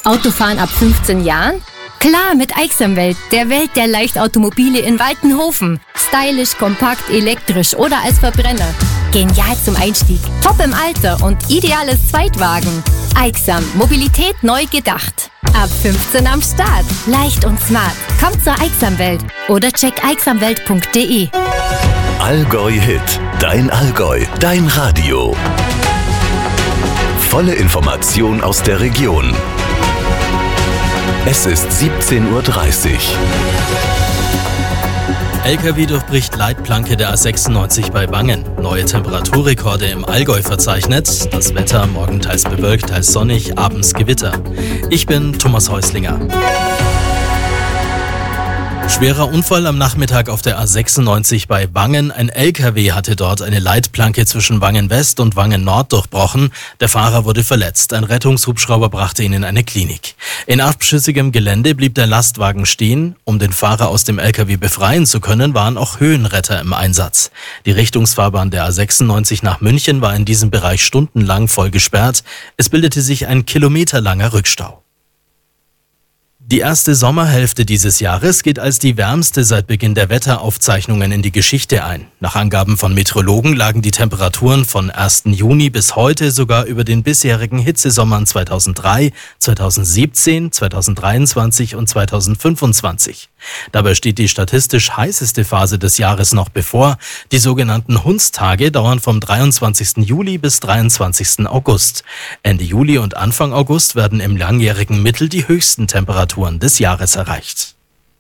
Autofahren ab 15 Jahren? Klar, mit Aixamwelt, der Welt der Leichtautomobile in Waltenhofen. Stylisch, kompakt, elektrisch oder als Verbrenner. Genial zum Einstieg, top im Alter und ideales Zweitwagen. Aixam, Mobilität neu gedacht. Ab 15 am Start. Leicht und smart. Kommt zur Aixamwelt oder check aixamwelt.de. Allgäu Hit. Dein Allgäu. Dein Radio. Volle Information aus der Region. Es ist 17:30 Uhr. LKW durchbricht Leitplanke der A96 bei Wangen. Neue Temperaturrekorde im Allgäu verzeichnet. Das Wetter morgen teils bewölkt, teils sonnig, abends Gewitter. Ich bin Thomas Häuslinger. Schwerer Unfall am Nachmittag auf der A96 bei Wangen. Ein LKW hatte dort eine Leitplanke zwischen Wangen West und Wangen Nord durchbrochen. Der Fahrer wurde verletzt. Ein Rettungshubschrauber brachte ihn in eine Klinik. In abschüssigem Gelände blieb der Lastwagen stehen. Um den Fahrer aus dem LKW befreien zu können, waren auch Höhenretter im Einsatz. Die Richtungsfahrbahn der A96 nach München war in diesem Bereich stundenlang voll gesperrt. Es bildete sich ein kilometerlanger Rückstau. Die erste Sommerhälfte dieses Jahres geht als die wärmste seit Beginn der Wetteraufzeichnungen in die Geschichte ein. Nach Angaben von Meteorologen lagen die Temperaturen von 1. Juni bis heute sogar über den bisherigen Hitzesommern 2003, 2017, 2023 und 2025. Dabei steht die statistisch heißeste Phase des Jahres noch bevor. Die sogenannten Hundstage dauern vom 23. Juli bis 23. August. Ende Juli und Anfang August werden im langjährigen Mittel die höchsten Temperaturen des Jahres erreicht.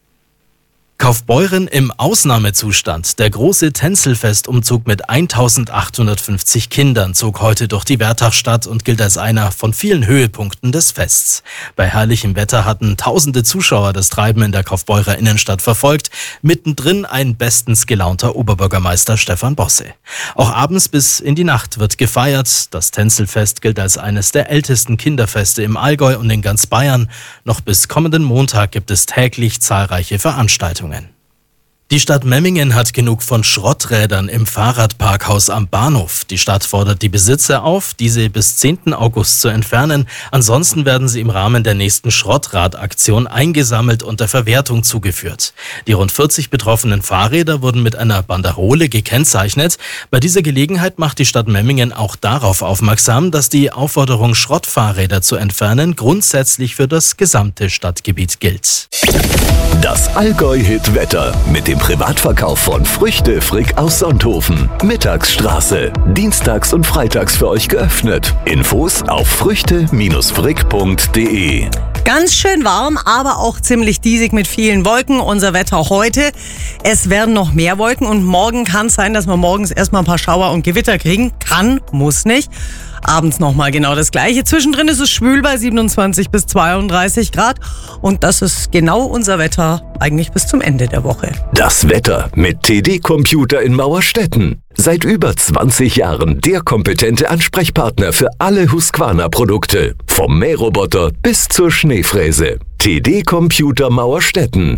Kaufbeuren im Ausnahmezustand. Der große Tänzelfestumzug mit 1850 Kindern zog heute durch die Wertachstadt und gilt als einer von vielen Höhepunkten des Fests. Bei herrlichem Wetter hatten tausende Zuschauer das Treiben in der Kaufbeurer Innenstadt verfolgt. Mittendrin ein bestens gelaunter Oberbürgermeister Stefan Bosse. Auch abends bis in die Nacht wird gefeiert. Das Tänzelfest gilt als eines der ältesten Kinderfeste im Allgäu und in ganz Bayern. Noch bis kommenden Montag gibt es täglich zahlreiche Veranstaltungen. Die Stadt Memmingen hat genug von Schrotträdern im Fahrradparkhaus am Bahnhof. Die Stadt fordert die Besitzer auf, diese bis 10. August zu entfernen. Ansonsten werden sie im Rahmen der nächsten Schrottradaktion eingesammelt und der Verwertung zugeführt. Die rund 40 betroffenen Fahrräder wurden mit einer Banderole gekennzeichnet. Bei dieser Gelegenheit macht die Stadt Memmingen auch darauf aufmerksam, dass die Aufforderung, Schrottfahrräder zu entfernen, grundsätzlich für das gesamte Stadtgebiet gilt. Das Allgäu-Hit-Wetter mit dem Privatverkauf von Früchte Frick aus Sonthofen. Mittagsstraße. Dienstags und freitags für euch geöffnet. Infos auf früchte-frick.de. Ganz schön warm, aber auch ziemlich diesig mit vielen Wolken. Unser Wetter heute. Es werden noch mehr Wolken und morgen kann es sein, dass wir morgens erstmal ein paar Schauer und Gewitter kriegen. Kann, muss nicht. Abends nochmal genau das Gleiche. Zwischendrin ist es schwül bei 27 bis 32 Grad. Und das ist genau unser Wetter eigentlich bis zum Ende der Woche. Das Wetter mit TD Computer in Mauerstetten. Seit über 20 Jahren der kompetente Ansprechpartner für alle Husqvarna-Produkte. Vom Mähroboter bis zur Schneefräse. TD Computer Mauerstetten.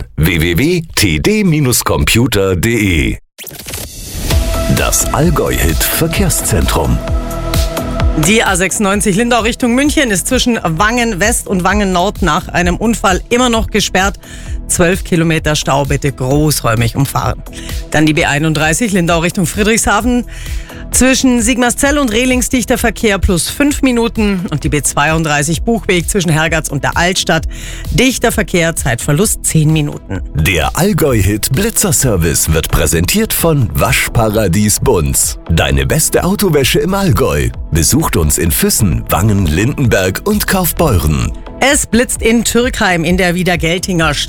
www.td-computer.de. Das Allgäu-Hit Verkehrszentrum. Die A96 Lindau Richtung München ist zwischen Wangen West und Wangen Nord nach einem Unfall immer noch gesperrt. 12 Kilometer Stau, bitte großräumig umfahren. Dann die B31 Lindau Richtung Friedrichshafen. Zwischen Sigmarszell und Rehlings dichter Verkehr plus 5 Minuten. Und die B32 Buchweg zwischen Hergatz und der Altstadt. Dichter Verkehr, Zeitverlust 10 Minuten. Der Allgäu-Hit Blitzerservice wird präsentiert von Waschparadies Bunz. Deine beste Autowäsche im Allgäu. Besucht uns in Füssen, Wangen, Lindenberg und Kaufbeuren. Es blitzt in Türkheim in der Wiedergeltinger Straße.